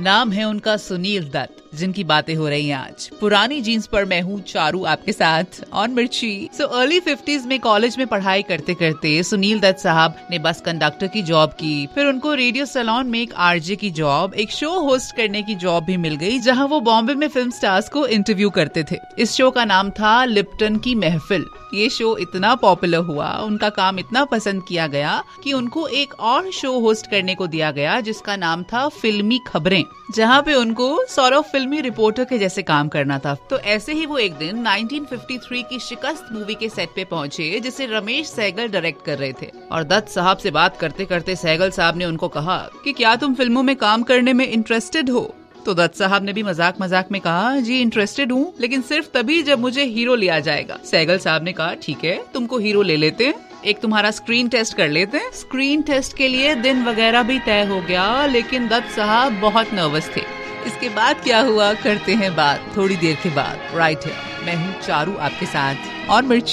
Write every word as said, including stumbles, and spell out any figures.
नाम है उनका सुनील दत्त, जिनकी बातें हो रही हैं आज। पुरानी जीन्स पर मैं हूँ चारू आपके साथ ऑन मिर्ची। सो अर्ली फिफ्टीज में कॉलेज में पढ़ाई करते करते सुनील दत्त साहब ने बस कंडक्टर की जॉब की। फिर उनको रेडियो सैलून में एक आरजे की जॉब, एक शो होस्ट करने की जॉब भी मिल गई, जहाँ वो बॉम्बे में फिल्म स्टार्स को इंटरव्यू करते थे। इस शो का नाम था लिप्टन की महफिल। ये शो इतना पॉपुलर हुआ, उनका काम इतना पसंद किया गया कि उनको एक और शो होस्ट करने को दिया गया, जिसका नाम था फिल्मी खबरें, जहाँ पे उनको सॉर्ट ऑफ फिल्मी रिपोर्टर के जैसे काम करना था। तो ऐसे ही वो एक दिन नाइनटीन फिफ्टी थ्री की शिकस्त मूवी के सेट पे पहुंचे, जिसे रमेश सहगल डायरेक्ट कर रहे थे। और दत्त साहब से बात करते करते सहगल साहब ने उनको कहा कि क्या तुम फिल्मों में काम करने में इंटरेस्टेड हो? तो दत्त साहब ने भी मजाक मजाक में कहा, जी इंटरेस्टेड हूँ, लेकिन सिर्फ तभी जब मुझे हीरो लिया जाएगा। सहगल साहब ने कहा, ठीक है, तुमको हीरो ले लेते हैं, एक तुम्हारा स्क्रीन टेस्ट कर लेते हैं। स्क्रीन टेस्ट के लिए दिन वगैरह भी तय हो गया, लेकिन दत्त साहब बहुत नर्वस थे। इसके बाद क्या हुआ करते हैं बात थोड़ी देर के बाद। राइट है, मैं हूँ चारू आपके साथ और मिर्ची।